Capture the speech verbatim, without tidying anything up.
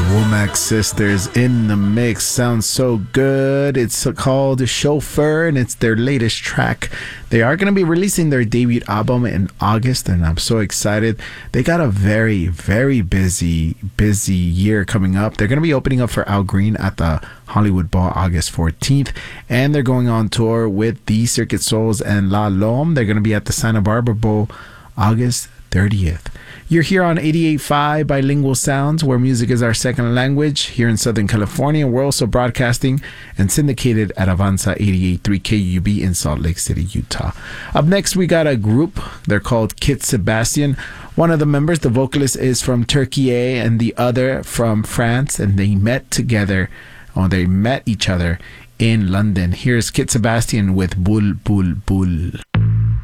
Womack Sisters in the mix. Sounds so good. It's called Chauffeur, and it's their latest track. They are going to be releasing their debut album in August, and I'm so excited. They got a very, very busy, busy year coming up. They're going to be opening up for Al Green at the Hollywood Bowl August fourteenth, and they're going on tour with the Circuit Souls and La Lome. They're going to be at the Santa Barbara Bowl August thirtieth. You're here on eighty-eight point five Bilingual Sounds, where music is our second language here in Southern California. We're also broadcasting and syndicated at Avanza eighty-eight point three K U B in Salt Lake City, Utah. Up next, we got a group. They're called Kit Sebastian. One of the members, the vocalist, is from Turkey, and the other from France, and they met together, or they met each other in London. Here's Kit Sebastian with Bul Bul Bul.